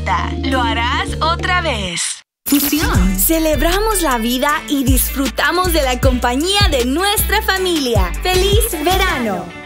nota. ¿Lo harás otra vez? Fusión. Celebramos la vida y disfrutamos de la compañía de nuestra familia. ¡Feliz verano!